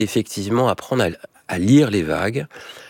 effectivement apprendre à lire les vagues,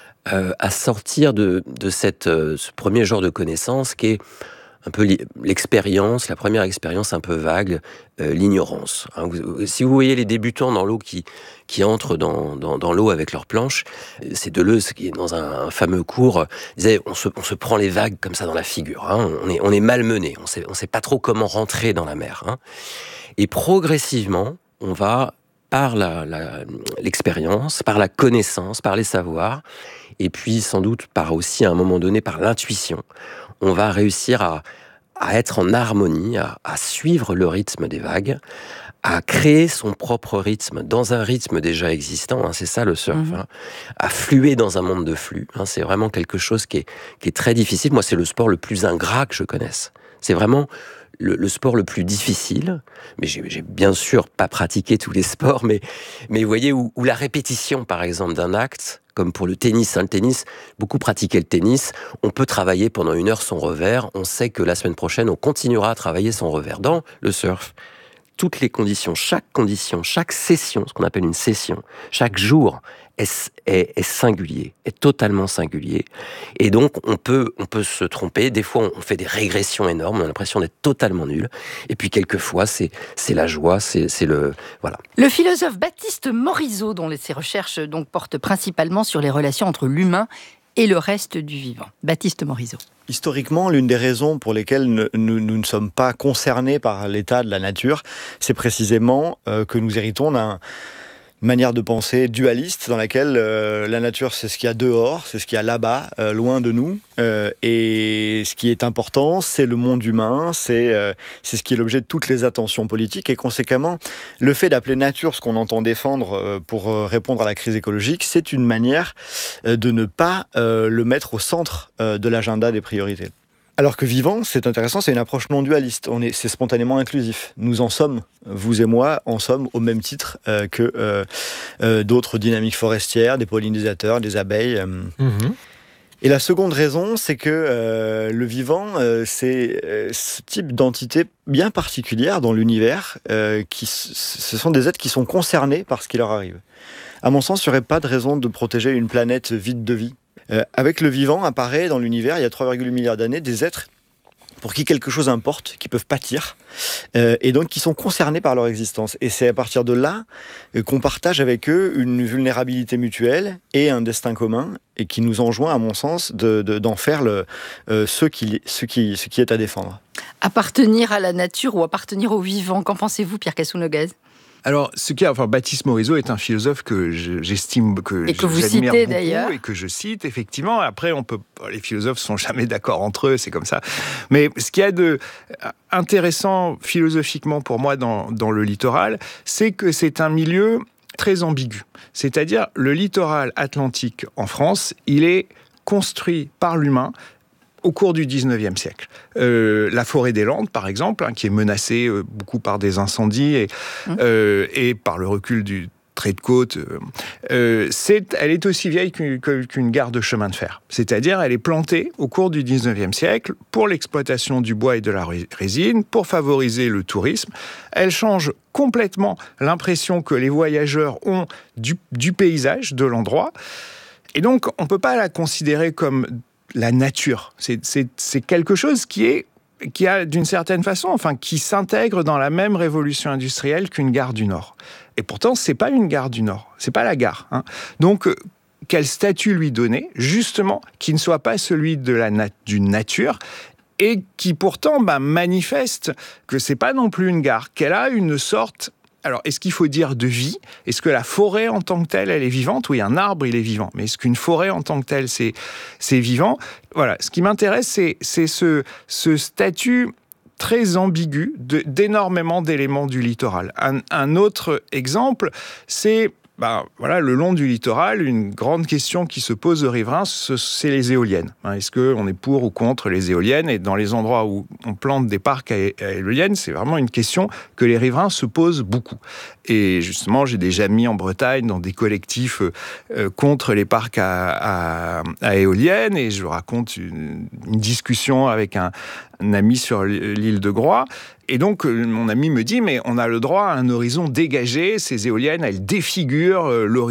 à sortir de ce premier genre de connaissance qui est un peu l'expérience, la première expérience un peu vague, l'ignorance. Hein. Si vous voyez les débutants dans l'eau qui entrent dans l'eau avec leurs planches, c'est Deleuze qui est dans un fameux cours disait on se prend les vagues comme ça dans la figure. Hein. On est malmené, on sait pas trop comment rentrer dans la mer. Hein. Et progressivement, on va par l'expérience, par la connaissance, par les savoirs, et puis sans doute par aussi à un moment donné par l'intuition, on va réussir à être en harmonie, à suivre le rythme des vagues, à créer son propre rythme dans un rythme déjà existant, hein, c'est ça le surf, hein, à fluer dans un monde de flux. Hein, c'est vraiment quelque chose qui est très difficile. Moi, c'est le sport le plus ingrat que je connaisse. C'est vraiment le sport le plus difficile, mais j'ai bien sûr pas pratiqué tous les sports, mais vous voyez, où la répétition, par exemple, d'un acte, comme pour le tennis, hein, le tennis, beaucoup pratiquer le tennis, on peut travailler pendant 1 heure son revers, on sait que la semaine prochaine, on continuera à travailler son revers. Dans le surf, toutes les conditions, chaque session, ce qu'on appelle une session, chaque jour est singulier, est totalement singulier. Et donc, on peut se tromper. Des fois, on fait des régressions énormes, on a l'impression d'être totalement nul. Et puis, quelquefois, c'est la joie, c'est le... Voilà. Le philosophe Baptiste Morisot, dont ses recherches donc, portent principalement sur les relations entre l'humain et le reste du vivant. Baptiste Morisot. Historiquement, l'une des raisons pour lesquelles nous ne sommes pas concernés par l'état de la nature, c'est précisément que nous héritons d'une manière de penser dualiste dans laquelle la nature, c'est ce qu'il y a dehors, c'est ce qu'il y a là-bas, loin de nous. Et ce qui est important, c'est le monde humain, c'est ce qui est l'objet de toutes les attentions politiques. Et conséquemment, le fait d'appeler nature ce qu'on entend défendre pour répondre à la crise écologique, c'est une manière de ne pas le mettre au centre de l'agenda des priorités. Alors que vivant, c'est intéressant, c'est une approche non dualiste. C'est spontanément inclusif. Nous en sommes, vous et moi, en sommes au même titre que d'autres dynamiques forestières, des pollinisateurs, des abeilles. Et la seconde raison, c'est que le vivant, c'est ce type d'entité bien particulière dans l'univers. Ce sont des êtres qui sont concernés par ce qui leur arrive. À mon sens, il n'y aurait pas de raison de protéger une planète vide de vie. Avec le vivant, apparaît dans l'univers, il y a 3,8 milliards d'années, des êtres pour qui quelque chose importe, qui peuvent pâtir, et donc qui sont concernés par leur existence. Et c'est à partir de là qu'on partage avec eux une vulnérabilité mutuelle et un destin commun, et qui nous enjoint, à mon sens, d'en faire ce qui est à défendre. Appartenir à la nature ou appartenir au vivant, qu'en pensez-vous, Pierre Cassou-Noguez ? Alors, Baptiste Morisot est un philosophe que j'estime, et que vous j'admire citez beaucoup, d'ailleurs, et que je cite effectivement. Après, les philosophes sont jamais d'accord entre eux, c'est comme ça. Mais ce qu'il y a de intéressant philosophiquement pour moi dans le littoral, c'est que c'est un milieu très ambigu. C'est-à-dire, le littoral atlantique en France, il est construit par l'humain au cours du 19e siècle. La forêt des Landes, par exemple, qui est menacée beaucoup par des incendies et par le recul du trait de côte, elle est aussi vieille qu'une gare de chemin de fer. C'est-à-dire, elle est plantée au cours du 19e siècle pour l'exploitation du bois et de la résine, pour favoriser le tourisme. Elle change complètement l'impression que les voyageurs ont du paysage, de l'endroit. Et donc, on ne peut pas la considérer comme la nature. C'est quelque chose qui a, d'une certaine façon, qui s'intègre dans la même révolution industrielle qu'une gare du Nord. Et pourtant, c'est pas une gare du Nord. C'est pas la gare. Donc, quel statut lui donner, justement, qui ne soit pas celui d'une nature, et qui pourtant manifeste que c'est pas non plus une gare, qu'elle a une sorte... Alors, est-ce qu'il faut dire de vie ? Est-ce que la forêt en tant que telle, elle est vivante ? Oui, un arbre, il est vivant. Mais est-ce qu'une forêt en tant que telle, c'est vivant ? Voilà, ce qui m'intéresse, c'est ce statut très ambigu d'énormément d'éléments du littoral. Un autre exemple, c'est... le long du littoral, une grande question qui se pose aux riverains, c'est les éoliennes. Est-ce qu'on est pour ou contre les éoliennes ? Et dans les endroits où on plante des parcs à éoliennes, c'est vraiment une question que les riverains se posent beaucoup. Et justement, j'ai déjà mis en Bretagne dans des collectifs contre les parcs à éoliennes, et je raconte une discussion avec un ami sur l'île de Groix. Et donc, mon ami me dit, mais on a le droit à un horizon dégagé. Ces éoliennes, elles défigurent l'horizon